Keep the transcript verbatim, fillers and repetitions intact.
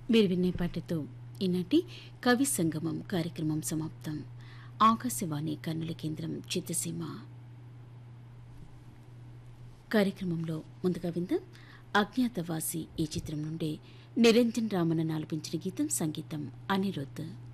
మీరు వినే పాటతో ఈనాటి కవి సంగమం కార్యక్రమం సమాప్తం. ఆకాశవాణి కర్నూలు కేంద్రం చిత్తసీమ కార్యక్రమంలో ముందుగా విందాం అజ్ఞాతవాసి ఈ చిత్రం నుండి నిరంజన్ రామన్ ఆలపించిన గీతం, సంగీతం అనిరుద్ధ్.